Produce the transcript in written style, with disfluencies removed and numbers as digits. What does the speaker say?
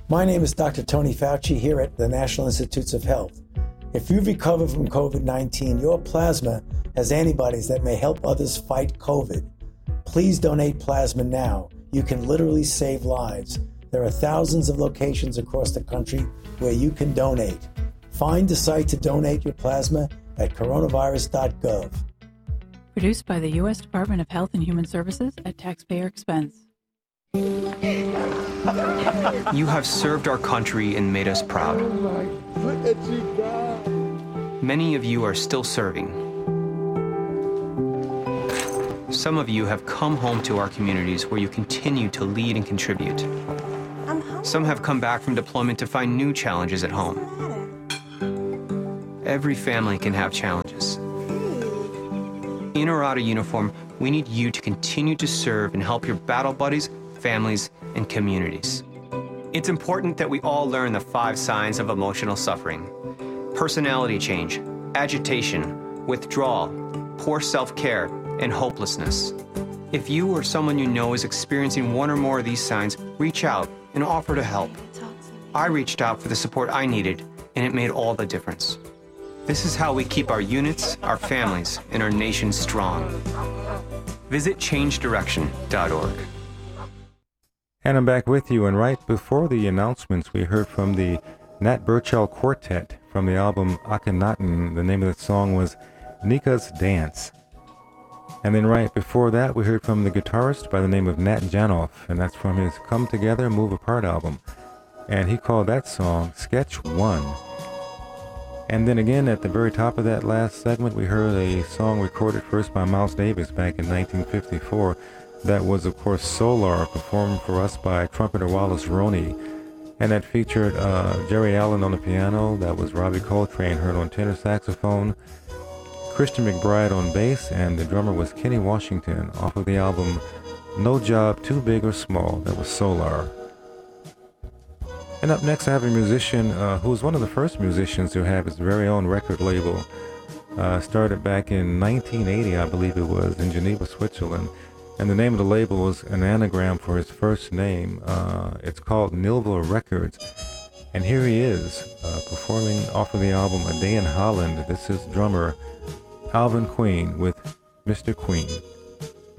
My name is Dr. Tony Fauci here at the National Institutes of Health. If you've recovered from COVID-19, your plasma has antibodies that may help others fight COVID. Please donate plasma now. You can literally save lives. There are thousands of locations across the country where you can donate. Find the site to donate your plasma at coronavirus.gov. Produced by the U.S. Department of Health and Human Services at taxpayer expense. You have served our country and made us proud. Many of you are still serving. Some of you have come home to our communities where you continue to lead and contribute. Some have come back from deployment to find new challenges at home. Every family can have challenges. In or out of uniform, we need you to continue to serve and help your battle buddies, families, and communities. It's important that we all learn the 5 signs of emotional suffering: personality change, agitation, withdrawal, poor self-care, and hopelessness. If you or someone you know is experiencing one or more of these signs, reach out and offer to help. I reached out for the support I needed, and it made all the difference. This is how we keep our units, our families, and our nation strong. Visit changedirection.org. And I'm back with you, and right before the announcements, we heard from the Nat Burchell Quartet from the album Akhenaten. The name of the song was Nika's Dance. And then right before that, we heard from the guitarist by the name of Nat Janoff, and that's from his Come Together, Move Apart album. And he called that song Sketch 1. And then again, at the very top of that last segment, we heard a song recorded first by Miles Davis back in 1954. That was, of course, Solar, performed for us by trumpeter Wallace Roney. And that featured Jerry Allen on the piano. That was Robbie Coltrane heard on tenor saxophone, Christian McBride on bass, and the drummer was Kenny Washington off of the album No Job Too Big or Small. That was Solar. And up next, I have a musician who was one of the first musicians to have his very own record label. Started back in 1980, I believe it was, in Geneva, Switzerland. And the name of the label was an anagram for his first name. It's called Nilva Records. And here he is, performing off of the album A Day in Holland. This is drummer Alvin Queen with Mr. Queen.